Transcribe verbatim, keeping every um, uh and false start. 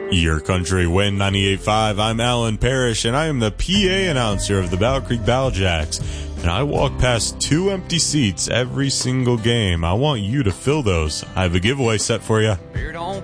Your Country Win ninety-eight point five. I'm Alan Parrish, and I am the P A announcer of the Battle Creek Battlecjacks. And I walk past two empty seats every single game. I want you to fill those. I have a giveaway set for you. Beer don't